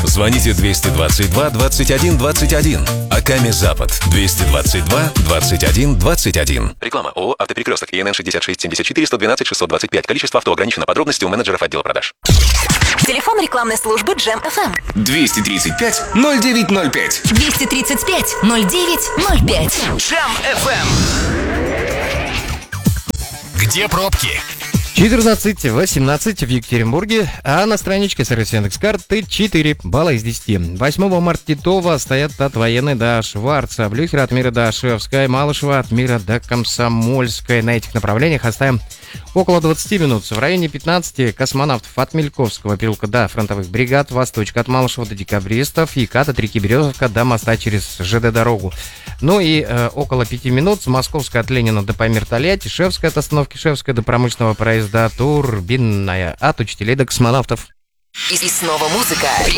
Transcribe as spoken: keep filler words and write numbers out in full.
Звоните двести двадцать два двадцать один двадцать один. Аками Запад двести двадцать два двадцать один двадцать один. Реклама. ООО «Автоперекресток». ИНН шестьдесят шесть семьдесят четыре сто двенадцать шестьсот двадцать пять. Количество авто ограничено. Подробности у менеджеров отдела продаж. Телефон рекламной службы Джем эф эм. двести тридцать пять ноль девять ноль пять. двести тридцать пять ноль девять ноль пять. Джем эф эм. Где пробки? четырнадцать восемнадцать в Екатеринбурге, а на страничке сервиса Яндекс.Карты четыре балла из десяти. восьмого марта Титова стоят от Военной до Шварца, Блюхера от Мира до Шевская, Малышева от Мира до Комсомольской. На этих направлениях оставим около двадцати минут. В районе пятнадцати космонавтов от Мельковского переулка до фронтовых бригад, Восточка от Малышева до Декабристов, Екат от реки Березовка до моста через ЖД-дорогу. Ну и э, около пяти минут с Московской от Ленина до Памир-Тольятти, Шевская от остановки Шевская до промышленного проезда Турбинная, от учителей до космонавтов. И снова музыка.